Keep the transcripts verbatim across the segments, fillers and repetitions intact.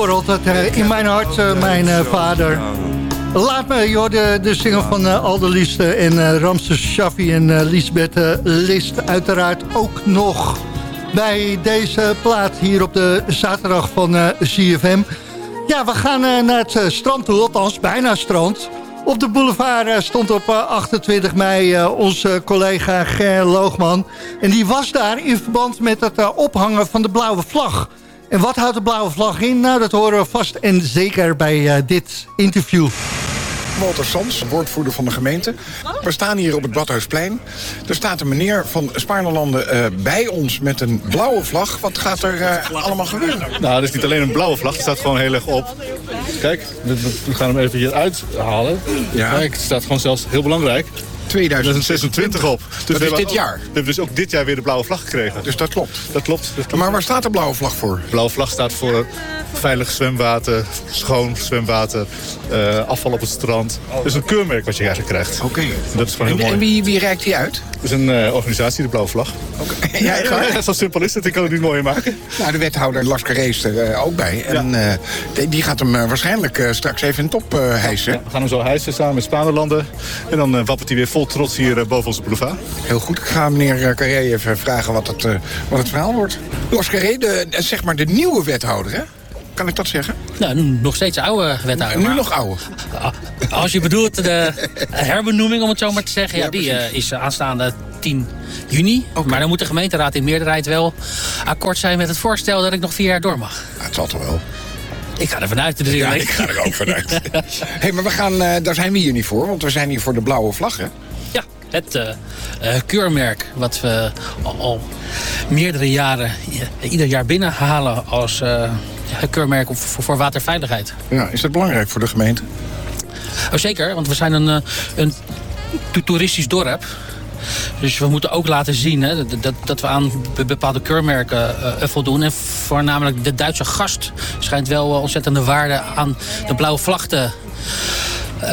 voor altijd uh, in mijn hart, uh, mijn uh, vader. Laat me, joh, de, de single van uh, Alderlieste en uh, Ramses Shaffi en uh, Lisbeth uh, List uiteraard ook nog bij deze plaat hier op de zaterdag van uh, C F M. Ja, we gaan uh, naar het uh, strand toe, althans bijna strand. Op de boulevard uh, stond op uh, achtentwintig mei uh, onze collega Ger Loogman. En die was daar in verband met het uh, ophangen van de blauwe vlag. En wat houdt de blauwe vlag in? Nou, dat horen we vast en zeker bij uh, dit interview. Walter Sans, woordvoerder van de gemeente. We staan hier op het Badhuisplein. Er staat een meneer van Spaarnelanden uh, bij ons met een blauwe vlag. Wat gaat er uh, allemaal gebeuren? Nou, dat is niet alleen een blauwe vlag. Het staat gewoon heel erg op. Kijk, we gaan hem even hier uithalen. Ja. Kijk, het staat gewoon zelfs heel belangrijk. tweeduizend zesentwintig op. Dus dat is dit jaar? We hebben dus ook dit jaar weer de blauwe vlag gekregen. Dus dat klopt? Dat klopt. Dat klopt. Maar waar staat de blauwe vlag voor? De blauwe vlag staat voor veilig zwemwater, schoon zwemwater, uh, afval op het strand. Dat is een keurmerk wat je eigenlijk krijgt. Oké. Okay. Dat is gewoon heel en, mooi. En wie, wie reikt die uit? Dat is een uh, organisatie, de Blauwe Vlag. Okay. Ja, ja, ja, zo simpel is het. Ik kan het niet mooier maken. Nou, de wethouder Lars Carré is er uh, ook bij. En ja. uh, die gaat hem uh, waarschijnlijk uh, straks even in top uh, hijsen. Ja, we gaan hem zo hijsen samen met Spaanlanden. En dan uh, wappert hij weer vol trots hier uh, boven onze boulevard. Heel goed. Ik ga meneer Carré even vragen wat het, uh, wat het verhaal wordt. Lars Carré, de, zeg maar de nieuwe wethouder, hè? Kan ik dat zeggen? Nou, nog steeds oude wethouder. Nu maar nog oude. Als je bedoelt de herbenoeming, om het zo maar te zeggen, ja, ja die uh, is aanstaande tien juni. Okay. Maar dan moet de gemeenteraad in meerderheid wel akkoord zijn met het voorstel dat ik nog vier jaar door mag. Nou, het zal toch wel. Ik ga er vanuit. Dus ja, ik ga er ook vanuit. Hey, maar we gaan, uh, daar zijn we hier niet voor, want we zijn hier voor de blauwe vlag, hè? Ja, het uh, uh, keurmerk wat we al, al meerdere jaren uh, ieder jaar binnenhalen als uh, keurmerk voor, voor waterveiligheid. Ja, is dat belangrijk voor de gemeente? Oh, zeker, want we zijn een, uh, een toeristisch dorp. Dus we moeten ook laten zien hè, dat, dat we aan bepaalde keurmerken uh, voldoen. En voornamelijk de Duitse gast schijnt wel ontzettende waarde aan de blauwe vlag te uh,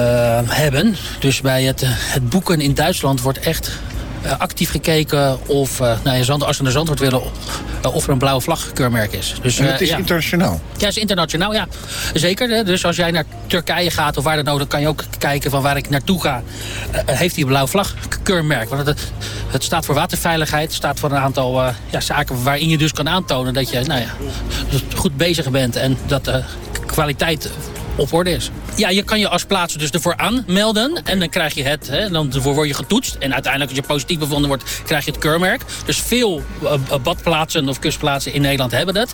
hebben. Dus bij het, het boeken in Duitsland wordt echt uh, actief gekeken of uh, nou, ja, als we naar Zandvoort willen, uh, of er een blauwe vlag keurmerk is. Dus, en het is uh, ja. internationaal? Ja, het is internationaal, ja. Zeker. Hè? Dus als jij naar Turkije gaat of waar dan ook, dan kan je ook kijken van waar ik naartoe ga. Uh, heeft hij een blauwe vlag keurmerk? Want het, het staat voor waterveiligheid. Het staat voor een aantal uh, ja, zaken waarin je dus kan aantonen dat je nou ja, goed bezig bent en dat de kwaliteit op orde is. Ja, je kan je als plaatser dus ervoor aanmelden. En dan krijg je het, hè, dan word je getoetst. En uiteindelijk als je positief bevonden wordt, krijg je het keurmerk. Dus veel uh, badplaatsen of kustplaatsen in Nederland hebben dat.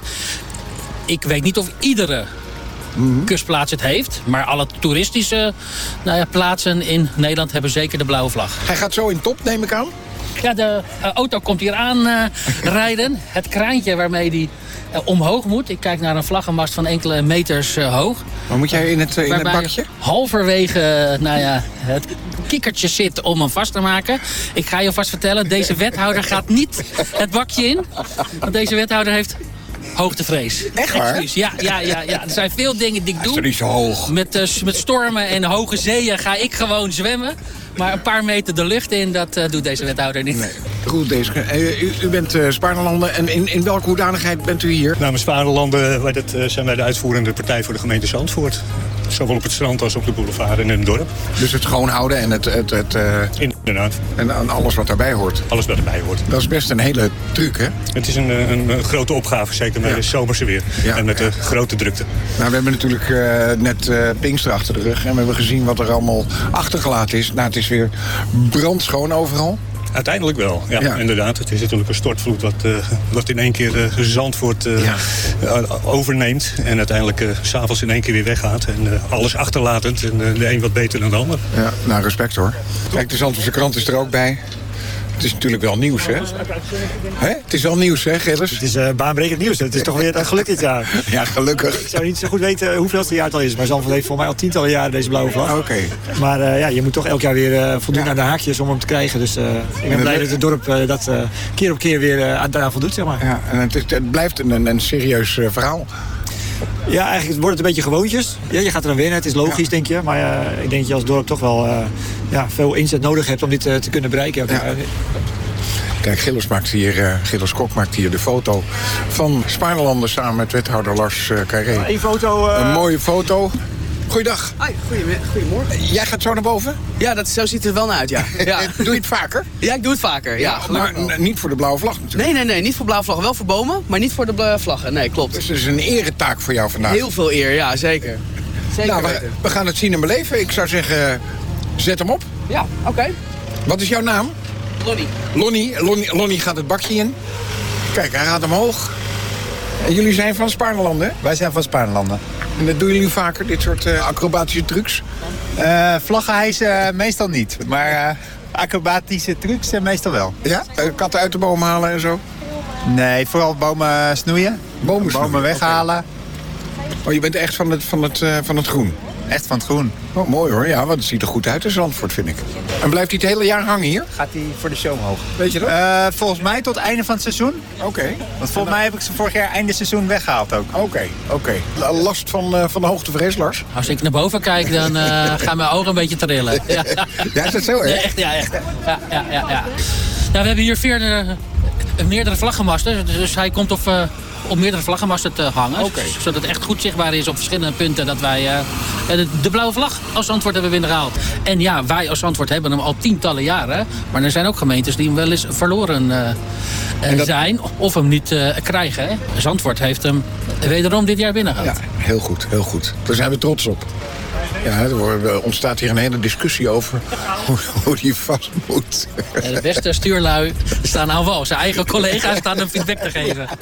Ik weet niet of iedere mm-hmm. kustplaats het heeft. Maar alle toeristische nou ja, plaatsen in Nederland hebben zeker de blauwe vlag. Hij gaat zo in top, neem ik aan? Ja, de uh, auto komt hier aan uh, rijden. Het kraantje waarmee die uh, omhoog moet. Ik kijk naar een vlaggenmast van enkele meters uh, hoog. Maar moet jij in het, uh, in het bakje? Halverwege uh, nou ja, het kikkertje zit om hem vast te maken. Ik ga je vast vertellen, deze wethouder gaat niet het bakje in. Want deze wethouder heeft hoogtevrees. Echt waar? Excuus. Ja, ja, ja, ja. Er zijn veel dingen die ik doe. Is er niet zo hoog? Met, uh, met stormen en hoge zeeën ga ik gewoon zwemmen. Maar een paar meter de lucht in, dat uh, doet deze wethouder niet. Nee. Goed, deze, uh, u, u bent uh, Spaarnelanden en in, in welke hoedanigheid bent u hier? Namens Spaarnelanden uh, zijn wij de uitvoerende partij voor de gemeente Zandvoort. Zowel op het strand als op de boulevard en in het dorp. Dus het schoonhouden en het... het, het uh, Inderdaad. En, en alles wat daarbij hoort. Alles wat erbij hoort. Dat is best een hele truc, hè? Het is een, een, een grote opgave, zeker met ja. de zomerse weer. Ja, en met ja. de grote drukte. Nou, we hebben natuurlijk uh, net uh, Pinkster achter de rug. En we hebben gezien wat er allemaal achtergelaten is. Nou, het is weer brandschoon overal. Uiteindelijk wel, ja, ja, inderdaad. Het is natuurlijk een stortvloed wat, uh, wat in één keer uh, Zandvoort uh, ja. uh, overneemt. En uiteindelijk uh, 's avonds in één keer weer weggaat. En uh, alles achterlatend. En uh, de een wat beter dan de ander. Ja, nou, respect hoor. Kijk, de Zandvoortse krant is er ook bij. Het is natuurlijk wel nieuws, hè? Hè? Het is wel nieuws, hè, Gilles? Het is uh, baanbrekend nieuws. Het is toch weer een geluk dit jaar. Ja, gelukkig. Ik zou niet zo goed weten hoeveelste jaar het al is. Maar Zandvoort heeft voor mij al tientallen jaren deze blauwe vlag. Oké. Okay. Maar uh, ja, je moet toch elk jaar weer uh, voldoen ja. aan de haakjes om hem te krijgen. Dus uh, ik ben blij dat het dorp uh, dat uh, keer op keer weer uh, aan daaraan voldoet, zeg maar. Ja, en het, is, het blijft een, een serieus uh, verhaal. Ja, eigenlijk wordt het een beetje gewoontjes. Ja, je gaat er dan winnen, het is logisch, ja. denk je. Maar uh, ik denk dat je als dorp toch wel uh, ja, veel inzet nodig hebt om dit uh, te kunnen bereiken. Ja. Kijk, Gilles, maakt hier, uh, Gilles Kok maakt hier de foto van Spaarnelanden samen met wethouder Lars uh, Carré. Eén foto. Uh... Een mooie foto. Goeiedag. Hoi, goedemorgen. Jij gaat zo naar boven? Ja, dat, zo ziet het er wel naar uit, ja. ja. Doe je het vaker? Ja, ik doe het vaker, ja. ja maar n- niet voor de blauwe vlag natuurlijk. Nee, nee, nee, niet voor blauwe vlaggen. Wel voor bomen, maar niet voor de bla- vlaggen. Nee, klopt. Dus het is een eretaak voor jou vandaag. Heel veel eer, ja, zeker. Zeker nou, we, we gaan het zien en beleven. Ik zou zeggen, zet hem op. Ja, oké. Okay. Wat is jouw naam? Lonnie. Lonnie. Lonnie. Lonnie gaat het bakje in. Kijk, hij gaat omhoog. En jullie zijn van Spaarnelanden, hè? Wij zijn van Spaarnelanden. En dat doen jullie vaker, dit soort uh, acrobatische trucs? Uh, vlaggenhijsen uh, meestal niet. Maar uh, acrobatische trucs uh, meestal wel. Ja? Uh, katten uit de boom halen en zo? Nee, vooral bomen snoeien. Bomen, snoeien. bomen weghalen. Okay. Oh, je bent echt van het, van, het, uh, van het groen? Echt van het groen. Oh, mooi hoor. Ja, want het ziet er goed uit in Zandvoort, vind ik. En blijft hij het hele jaar hangen hier? Gaat hij voor de show omhoog. Weet je dat? Uh, volgens mij tot het einde van het seizoen. Oké. Okay. Want volgens mij heb ik ze vorig jaar einde seizoen weggehaald ook. Oké, okay, oké. Okay. Last van, uh, van de hoogtevrees, Lars? Als ik naar boven kijk, dan uh, gaan mijn ogen een beetje trillen. Ja, ja is dat zo, hè? Ja, echt, ja, echt. Ja, ja, ja, ja. Nou, we hebben hier veerder, uh, meerdere vlaggenmasten, dus hij komt op... Uh, op meerdere vlaggenmasten te hangen. Okay. Zodat het echt goed zichtbaar is op verschillende punten dat wij uh, de, de blauwe vlag als Zandvoort hebben binnengehaald. En ja, wij als Zandvoort hebben hem al tientallen jaren. Maar er zijn ook gemeentes die hem wel eens verloren uh, dat... zijn of hem niet uh, krijgen. Hè. Zandvoort heeft hem wederom dit jaar binnengehaald. Ja, heel goed, heel goed. Daar zijn we trots op. Ja, er ontstaat hier een hele discussie over hoe, hoe die vast moet. De beste stuurlui staan aan wal. Zijn eigen collega's staan hem feedback te geven.